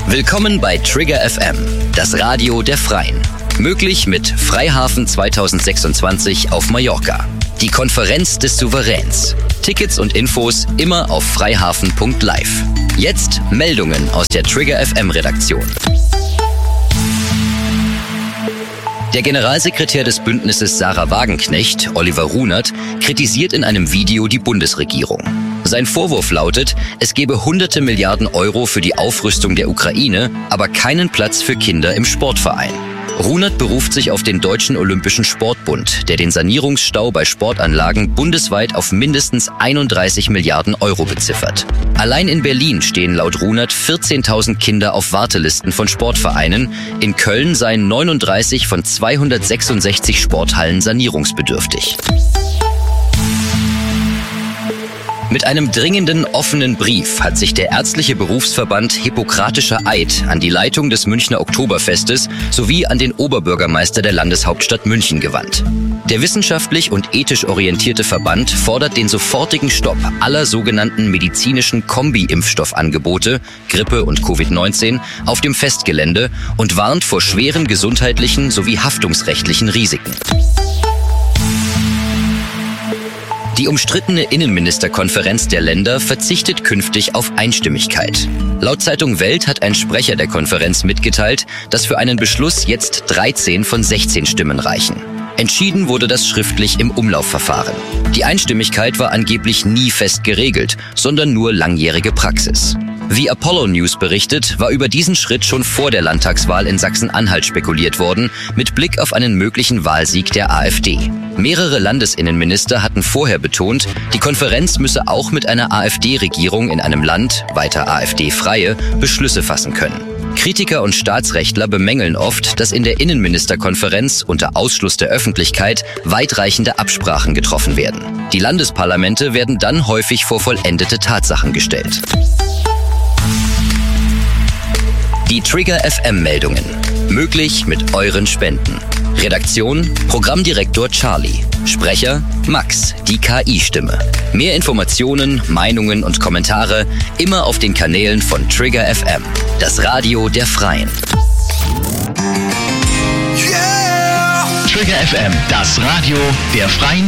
Willkommen bei Trigger FM, das Radio der Freien. Möglich mit Freihafen 2026 auf Mallorca. Die Konferenz des Souveräns. Tickets und Infos immer auf freihafen.live. Jetzt Meldungen aus der Trigger FM Redaktion. Der Generalsekretär des Bündnisses Sarah Wagenknecht, Oliver Runert, kritisiert in einem Video die Bundesregierung. Sein Vorwurf lautet, es gebe hunderte Milliarden Euro für die Aufrüstung der Ukraine, aber keinen Platz für Kinder im Sportverein. Runert beruft sich auf den Deutschen Olympischen Sportbund, der den Sanierungsstau bei Sportanlagen bundesweit auf mindestens 31 Milliarden Euro beziffert. Allein in Berlin stehen laut Runert 14.000 Kinder auf Wartelisten von Sportvereinen. In Köln seien 39 von 266 Sporthallen sanierungsbedürftig. Mit einem dringenden, offenen Brief hat sich der ärztliche Berufsverband Hippokratischer Eid an die Leitung des Münchner Oktoberfestes sowie an den Oberbürgermeister der Landeshauptstadt München gewandt. Der wissenschaftlich und ethisch orientierte Verband fordert den sofortigen Stopp aller sogenannten medizinischen Kombi-Impfstoffangebote, Grippe und Covid-19, auf dem Festgelände und warnt vor schweren gesundheitlichen sowie haftungsrechtlichen Risiken. Die umstrittene Innenministerkonferenz der Länder verzichtet künftig auf Einstimmigkeit. Laut Zeitung Welt hat ein Sprecher der Konferenz mitgeteilt, dass für einen Beschluss jetzt 13 von 16 Stimmen reichen. Entschieden wurde das schriftlich im Umlaufverfahren. Die Einstimmigkeit war angeblich nie fest geregelt, sondern nur langjährige Praxis. Wie Apollo News berichtet, war über diesen Schritt schon vor der Landtagswahl in Sachsen-Anhalt spekuliert worden, mit Blick auf einen möglichen Wahlsieg der AfD. Mehrere Landesinnenminister hatten vorher betont, die Konferenz müsse auch mit einer AfD-Regierung in einem Land, weiter AfD-freie, Beschlüsse fassen können. Kritiker und Staatsrechtler bemängeln oft, dass in der Innenministerkonferenz unter Ausschluss der Öffentlichkeit weitreichende Absprachen getroffen werden. Die Landesparlamente werden dann häufig vor vollendete Tatsachen gestellt. Die Trigger FM-Meldungen. Möglich mit euren Spenden. Redaktion: Programmdirektor Charlie. Sprecher: Max, die KI-Stimme. Mehr Informationen, Meinungen und Kommentare immer auf den Kanälen von Trigger FM, das Radio der Freien. Trigger FM, das Radio der Freien